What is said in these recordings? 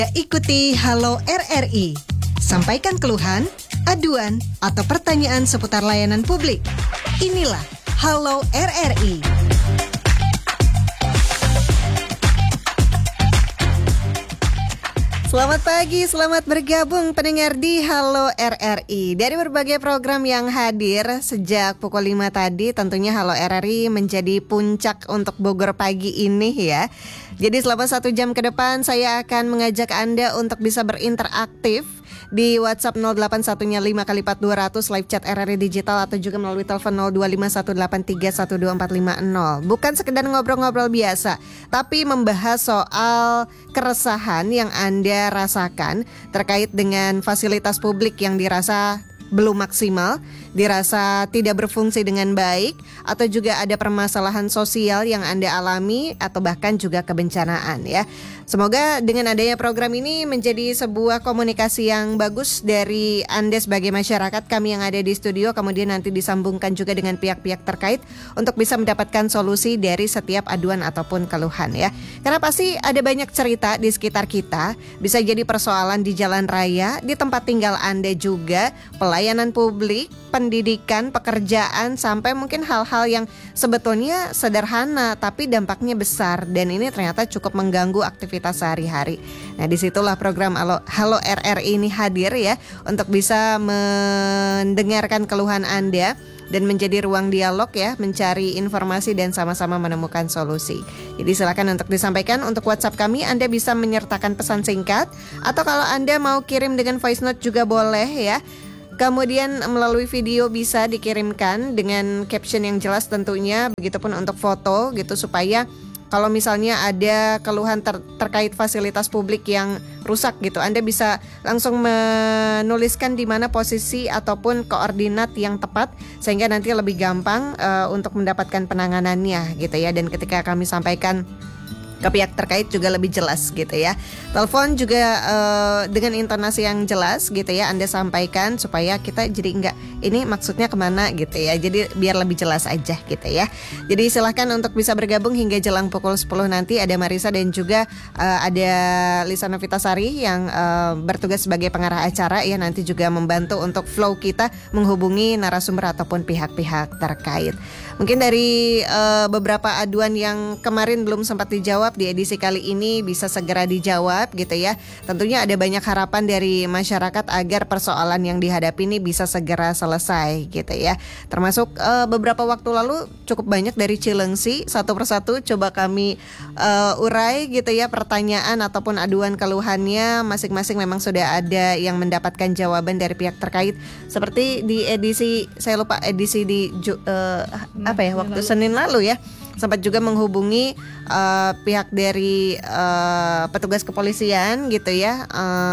Ikuti Halo RRI. Sampaikan keluhan, aduan, atau pertanyaan seputar layanan publik. Inilah Halo RRI. Selamat pagi, selamat bergabung pendengar di Halo RRI. Dari berbagai program yang hadir sejak pukul 5 tadi, tentunya Halo RRI menjadi puncak untuk Bogor pagi ini ya. Jadi selama 1 jam ke depan saya akan mengajak Anda untuk bisa berinteraktif di WhatsApp 0815x4 200 live chat RRI Digital atau juga melalui telepon 0251831240. Bukan sekedar ngobrol-ngobrol biasa, tapi membahas soal keresahan yang Anda rasakan terkait dengan fasilitas publik yang dirasa belum maksimal, dirasa tidak berfungsi dengan baik, atau juga ada permasalahan sosial yang Anda alami, atau bahkan juga kebencanaan ya. Semoga dengan adanya program ini menjadi sebuah komunikasi yang bagus dari Anda sebagai masyarakat, kami yang ada di studio, kemudian nanti disambungkan juga dengan pihak-pihak terkait untuk bisa mendapatkan solusi dari setiap aduan ataupun keluhan ya. Karena pasti ada banyak cerita di sekitar kita, bisa jadi persoalan di jalan raya, di tempat tinggal Anda juga, pelayanan publik, pendidikan, pekerjaan, sampai mungkin hal-hal yang sebetulnya sederhana tapi dampaknya besar dan ini ternyata cukup mengganggu aktivitas sehari-hari. Nah, disitulah program Halo RRI ini hadir ya untuk bisa mendengarkan keluhan Anda dan menjadi ruang dialog ya, mencari informasi dan sama-sama menemukan solusi. Jadi silakan untuk disampaikan. Untuk WhatsApp kami Anda bisa menyertakan pesan singkat, atau kalau Anda mau kirim dengan voice note juga boleh ya. Kemudian melalui video bisa dikirimkan dengan caption yang jelas tentunya, begitupun untuk foto gitu, supaya kalau misalnya ada keluhan terkait fasilitas publik yang rusak gitu, Anda bisa langsung menuliskan di mana posisi ataupun koordinat yang tepat sehingga nanti lebih gampang untuk mendapatkan penanganannya gitu ya. Dan ketika kami sampaikan ke pihak terkait juga lebih jelas gitu ya. Telepon juga dengan intonasi yang jelas gitu ya, Anda sampaikan supaya kita jadi enggak ini maksudnya kemana gitu ya. Jadi biar lebih jelas aja gitu ya. Jadi silahkan untuk bisa bergabung hingga jelang pukul 10 nanti. Ada Marisa dan juga ada Lisa Novitasari yang bertugas sebagai pengarah acara ya, nanti juga membantu untuk flow kita menghubungi narasumber ataupun pihak-pihak terkait. Mungkin dari beberapa aduan yang kemarin belum sempat dijawab, di edisi kali ini bisa segera dijawab gitu ya. Tentunya ada banyak harapan dari masyarakat agar persoalan yang dihadapi ini bisa segera selesai gitu ya. Termasuk beberapa waktu lalu cukup banyak dari Cilengsi, satu persatu coba kami urai gitu ya, pertanyaan ataupun aduan keluhannya masing-masing memang sudah ada yang mendapatkan jawaban dari pihak terkait. Seperti di edisi, saya lupa edisi di waktu Senin lalu ya, sempat juga menghubungi pihak dari petugas kepolisian gitu ya,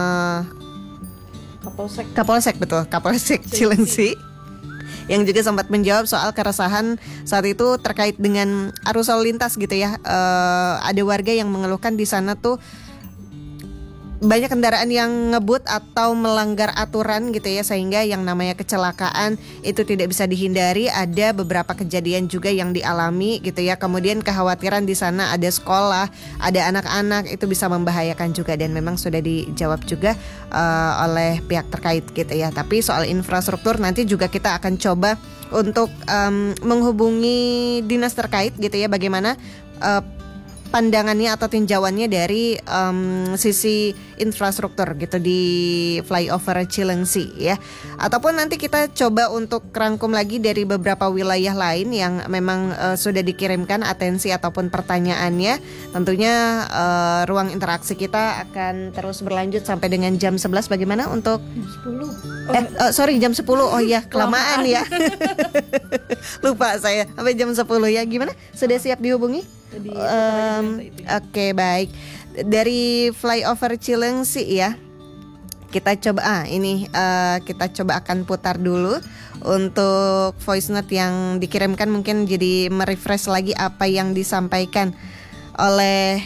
Kapolsek betul, Kapolsek Cilengsi, yang juga sempat menjawab soal keresahan saat itu terkait dengan arus lalu lintas gitu ya. Ada warga yang mengeluhkan di sana tuh banyak kendaraan yang ngebut atau melanggar aturan gitu ya, sehingga yang namanya kecelakaan itu tidak bisa dihindari. Ada beberapa kejadian juga yang dialami gitu ya. Kemudian kekhawatiran di sana ada sekolah, ada anak-anak, itu bisa membahayakan juga, dan memang sudah dijawab juga oleh pihak terkait gitu ya. Tapi soal infrastruktur nanti juga kita akan coba untuk menghubungi dinas terkait gitu ya, bagaimana pandangannya atau tinjauannya dari sisi infrastruktur gitu di flyover Cilengsi ya. Ataupun nanti kita coba untuk rangkum lagi dari beberapa wilayah lain yang memang sudah dikirimkan atensi ataupun pertanyaannya. Tentunya ruang interaksi kita akan terus berlanjut sampai dengan jam 11. Bagaimana untuk jam 10. Oh ya, kelamaan ya. Lupa saya. Sampai jam 10 ya. Gimana? Sudah siap dihubungi? Oke, baik. Dari flyover Cilengsi ya, kita coba kita coba akan putar dulu untuk voice note yang dikirimkan, mungkin jadi merefresh lagi apa yang disampaikan oleh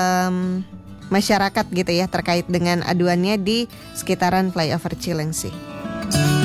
masyarakat gitu ya terkait dengan aduannya di sekitaran flyover Cilengsi.